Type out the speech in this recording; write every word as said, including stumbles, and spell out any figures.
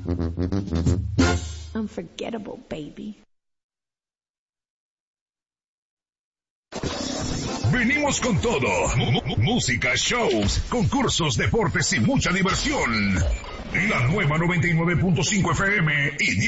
Unforgettable, baby. Venimos con todo. M- música, shows, concursos, deportes y mucha diversión. La nueva noventa y nueve punto cinco F M y